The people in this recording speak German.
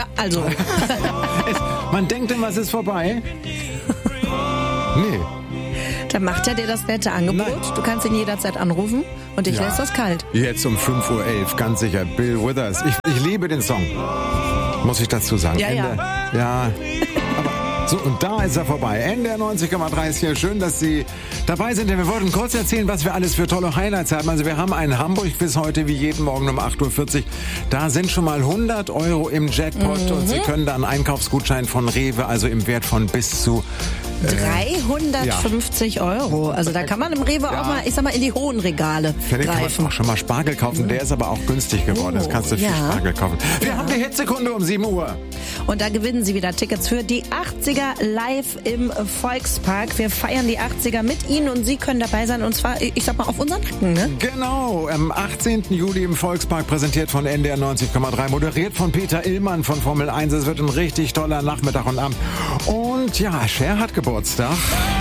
Also. Man denkt immer, es ist vorbei. Nee. Dann macht er dir das nette Angebot. Nein. Du kannst ihn jederzeit anrufen und dich lässt das kalt. Jetzt um 5:11 Uhr, ganz sicher. Bill Withers. Ich liebe den Song. Muss ich dazu sagen. Ja, Ende. Ja. Aber so, und da ist er vorbei. NDR 90,3 ist hier. Schön, dass Sie dabei sind. Denn wir wollten kurz erzählen, was wir alles für tolle Highlights haben. Also wir haben einen Hamburg-Quiz heute, wie jeden Morgen um 8:40 Uhr. Da sind schon mal 100 Euro im Jackpot und Sie können da einen Einkaufsgutschein von Rewe, also im Wert von bis zu 350 Euro. Also da kann man im Rewe auch mal, ich sag mal, in die hohen Regale Kann greifen. man auch schon mal Spargel kaufen. Der ist aber auch günstig geworden. Das kannst du viel Spargel kaufen. Wir haben die Hitsekunde um 7 Uhr. Und da gewinnen Sie wieder Tickets für die 80er live im Volkspark. Wir feiern die 80er mit Ihnen und Sie können dabei sein. Und zwar, ich sag mal, auf unseren Nacken, ne? Genau, am 18. Juli im Volkspark, präsentiert von NDR 90,3, moderiert von Peter Illmann von Formel 1. Es wird ein richtig toller Nachmittag und Abend. Und ja, Cher hat Geburtstag.